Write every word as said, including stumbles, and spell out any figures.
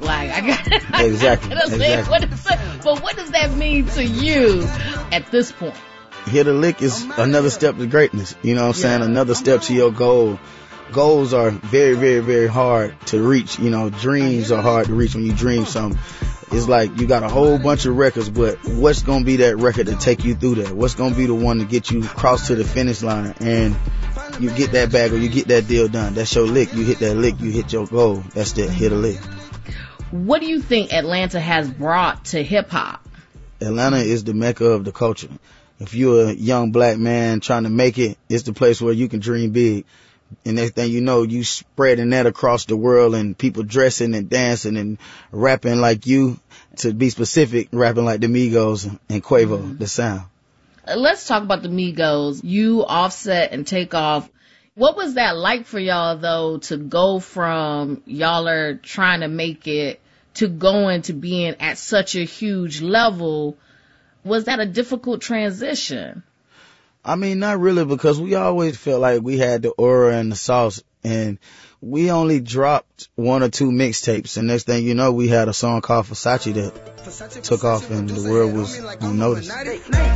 Like, I got exactly. I exactly. What is that? But what does that mean to you at this point? Hit a lick is another step to greatness. You know what I'm Yeah. saying? Another step to your goal. Goals are very, very, very hard to reach. You know, dreams are hard to reach when you dream something. It's like you got a whole bunch of records, but what's going to be that record to take you through that? What's going to be the one to get you across to the finish line and you get that bag or you get that deal done? That's your lick. You hit that lick, you hit your goal. That's the hit a lick. What do you think Atlanta has brought to hip-hop? Atlanta is the mecca of the culture. If you're a young black man trying to make it, it's the place where you can dream big. And next thing you know, you spreading that across the world and people dressing and dancing and rapping like you, to be specific, rapping like the Migos and Quavo, mm-hmm. the sound. Let's talk about the Migos. You, Offset, and Takeoff. What was that like for y'all, though, to go from y'all are trying to make it to going to being at such a huge level? Was that a difficult transition? I mean, not really, because we always felt like we had the aura and the sauce, and we only dropped one or two mixtapes, and next thing you know, we had a song called Versace that took off and the world was on notice.